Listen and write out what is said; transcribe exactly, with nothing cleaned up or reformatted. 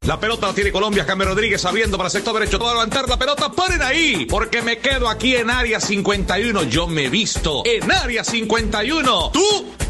La pelota la tiene Colombia, James Rodríguez abriendo para el sector derecho. Todo a levantar la pelota, paren ahí, porque me quedo aquí en área cincuenta y uno. Yo me visto en área cincuenta y uno. ¿Tú?